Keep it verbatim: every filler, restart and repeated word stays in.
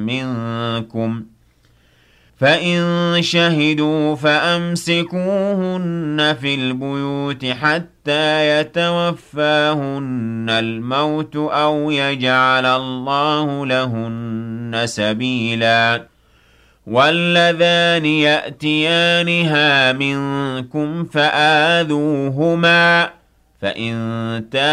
منكم فإن شهدوا فأمسكوهن في البيوت حتى يتوفاهن الموت أو يجعل الله لهن سبيلا واللذان يأتيانها منكم فآذوهما فإن